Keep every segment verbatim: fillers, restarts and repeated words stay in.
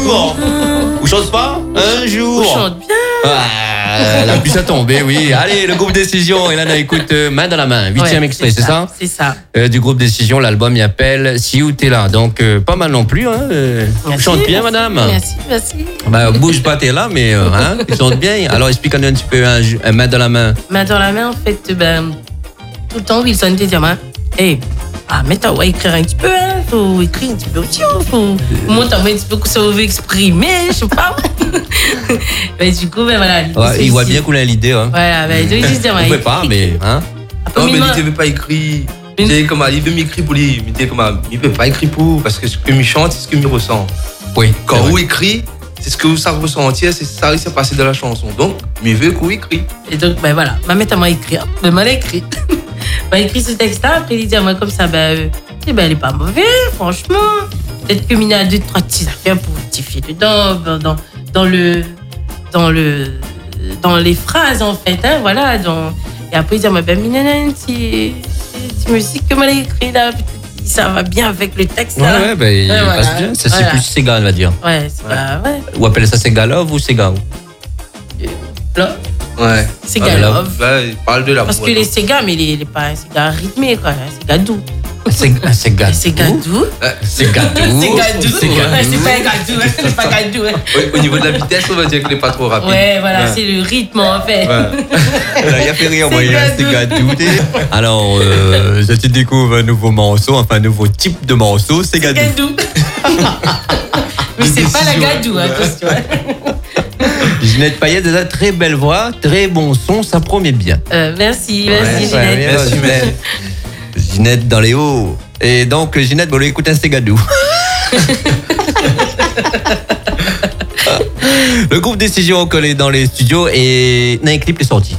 jour. Vous chantez pas? Un jour. On chante bien. Ah, la puce a tombé, oui. Allez, le groupe Décision. Et là, on écoute euh, Main dans la main. Huitième Ouais, extrait, c'est ça? C'est ça. Euh, du groupe Décision, l'album il appelle Si ou t'es là. Donc, euh, pas mal non plus. Hein. Euh, Merci, chante bien, merci, madame. Merci, merci. Bah, bouge pas, t'es là, mais euh, hein, ils chantent bien. Alors, explique-nous un petit peu un, un Main dans la main. Main dans la main, en fait, ben, tout le temps, Wilson te dit, hein, hey, ah, mais t'as écrire un petit peu, hein, faut écrire un petit peu aussi, hein, faut, moi, t'as un petit peu que ça veut exprimer, je sais pas. Mais du coup, ben voilà. Ouais, il voit bien qu'on a l'idée. Hein. Voilà, ben, donc, il dit, On pouvait pas, mais. Hein. Non, mais il ne veut pas écrire. Il veut m'écrire pour lui. Il ne veut pas écrire pour. Parce que ce que je chante, c'est ce que je ressens. Oui. Quand vous écrit, c'est ce que vous savez ressentir, c'est ça qui s'est passé dans la chanson. Donc, il veut qu'on écrit. Et donc, ben voilà, ma mère m'a écrit. Ben, m'a écrit. m'a écrit ce texte-là. Après, il dit, moi, comme ça, ben, euh, eh ben, elle est pas mauvaise, franchement. Peut-être que il y a deux, trois petites affaires pour rectifier dedans, dans, dans le. Dans le. Dans les phrases, en fait, hein, voilà. Dans, et après, il dit, moi, ben, Minana, une petite musique que m'a écrit là, ça va bien avec le texte là. Ouais, ouais, ben, il ouais, passe voilà. bien. Ça, Voilà. c'est plus Sega, on va dire. Ouais, c'est pas. Ouais. Ou appelle ça Sega Love ou Sega? Là, Ouais. Sega Ah, là, Love. là, il parle de l'amour. Parce que les Sega, mais il n'est pas un Sega rythmé, quoi. Un Sega doux. Sega Un Sega doux. Sega doux. Sega doux. Sega Ouais, doux. c'est pas un gadou, hein, c'est pas un gadou. hein. Au, au niveau de la vitesse, on va dire qu'il n'est pas trop rapide. Ouais, voilà, Ouais. c'est le rythme en fait. Là, il a fait rire, moi, il a Sega Sega doux. Alors, euh, je te découvre un nouveau morceau, enfin un nouveau type de morceau, Sega doux. Gadou. Mais c'est pas la gadou, attention. Ginette Payet, déjà très belle voix, très bon son, ça promet bien. Euh, merci, merci, Ouais, Ginette. ouais, Merci, Ginette. Ginette dans les hauts. Et donc, Ginette, bon, écoute un Sega doux. Le groupe Décision collé dans les studios et un clip est sorti.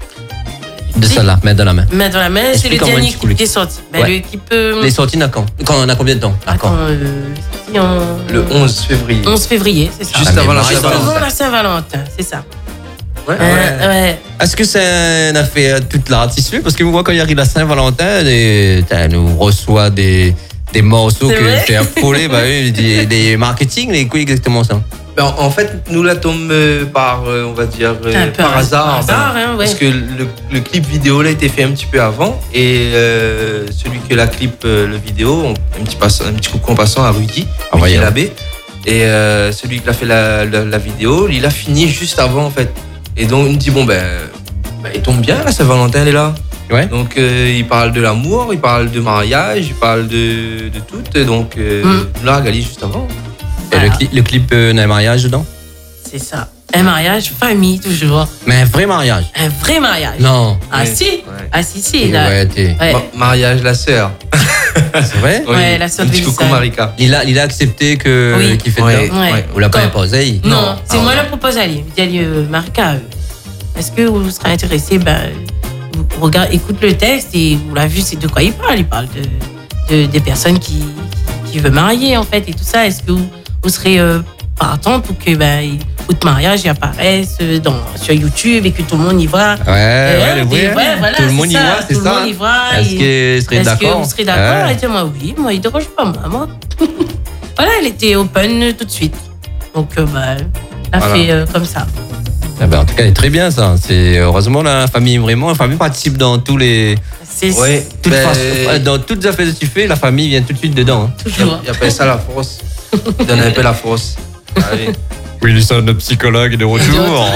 De Si. ça là, main dans la main. Main dans la main, c'est le Explique-moi un dernier petit coup, clip qui est sorti. Ben, Ouais. le clip. euh, Il est sorti quand quand on a combien de temps À Attends, quand euh, sorti en. Le onze février. onze février, c'est ça. Juste Ah, avant mais la Marie, Saint-Valentin. Avant la Saint-Valentin, c'est ça. Ouais, Euh, ouais. Est-ce que c'est une affaire toute l'artiste? Parce que moi, quand il arrive la Saint-Valentin, et, t'as, nous reçoit des, des morceaux C'est que vrai c'est affolé, bah oui, des, des marketing, les quoi exactement ça? Ben, en, en fait, nous la tombons euh, par, euh, on va dire, euh, Un peu par par hasard. hasard, ben, hein, ouais. Parce que le, le clip vidéo là, a été fait un petit peu avant. Et euh, celui qui la clip, euh, le vidéo, on- un petit, passe, un petit coucou en passant à Rudy, Ah, Rudy voyons. Labbé. Et euh, celui qui a fait la, la, la vidéo, il a fini juste avant en fait. Et donc il me dit, bon ben, ben il tombe bien là, Saint-Valentin elle est là. Ouais. Donc euh, il parle de l'amour, il parle de mariage, il parle de, de tout. Et donc euh, Mm. il l'a régalé juste avant. Et le, Voilà. cli- le clip, euh, n'a un mariage dedans? C'est ça. Un mariage, famille, toujours. Mais un vrai mariage? Un vrai mariage. Non. Ah Ouais. si. Ouais. Ah si, si. Là. Ouais, t'es- Ouais. Ma- mariage la sœur. c'est vrai? Ouais, la sœur Un de petit coucou Lisa. Marika. Il a, il a accepté que, Oui. qu'il fait Ouais. dedans? Ouais. Vous l'avez pas Quand- imposé? Non, Non. c'est Ah, moi ouais. la propose à lui. Il dit, euh, Marika, euh, est-ce que vous serez intéressé? Ben, vous regarde, écoute le texte et vous l'avez vu, c'est de quoi il parle. Il parle de, de- des personnes qui, qui veulent marier, en fait, et tout ça. Est-ce que vous, vous serez euh, partant pour que ben, votre mariage y apparaisse euh, dans, sur YouTube et que tout le monde y voit? Ouais, ouais, le Et vrai. ouais, voilà, Tout le c'est monde y ça, voit, c'est tout ça. le monde y voit. Est-ce et- que serait Est-ce d'accord? que vous serez d'accord? Ouais. Elle dit, moi, oui, moi, il dérange pas, moi. moi. Voilà, elle était open tout de suite. Donc, euh, bah, elle a Voilà. fait euh, comme ça. Ah ben, en tout cas, c'est très bien ça. C'est heureusement la famille vraiment, la famille participe dans tous les, C'est Ouais, toutes ben, façons- dans toutes les affaires que tu fais, la famille vient tout de suite dedans. Hein. toujours. il appelle ça la force. Il donne un peu la force. Allez. Oui, c'est notre psychologue de retour.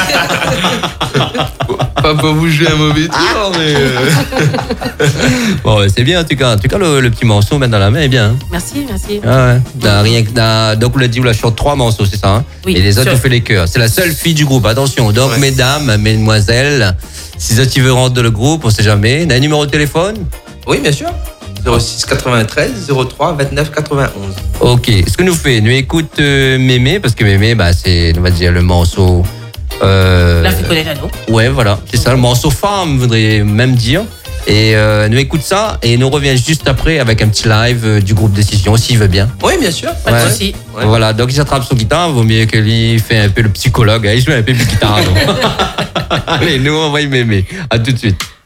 Pas pour vous jouer un mauvais tour, mais. euh, Bon, ouais, c'est bien en tout cas. En tout cas, le, le petit morceau mettre dans la main est bien. Hein. Merci, merci. Ah ouais. T'as rien que t'as- donc vous l'avez dit, vous la chante trois morceaux, c'est ça. Hein. Oui, Et les autres, sûr. vous faites les chœurs. C'est la seule fille du groupe. Attention. Donc, Ouais. mesdames, mesdemoiselles, si vous êtes rentrer dans le groupe, on sait jamais. On a un numéro de téléphone. Oui, bien sûr. zéro six quatre-vingt-treize zéro trois vingt-neuf quatre-vingt-onze. Ok. Ce que nous fait, nous écoute euh, Mémé, parce que Mémé, bah, c'est, on va dire, le morceau. Euh, La fait connaître à nous. Ouais, voilà. C'est ça, le morceau femme, je voudrais même dire. Et euh, nous écoute ça et nous revient juste après avec un petit live euh, du groupe Décision, s'il veut bien. Oui, bien sûr. Pas de Ouais. souci. Ouais. Voilà, donc il s'attrape son guitare, vaut mieux que lui fait un peu le psychologue. Il joue un peu de guitare. donc. Allez, nous on va y Mémé. À tout de suite.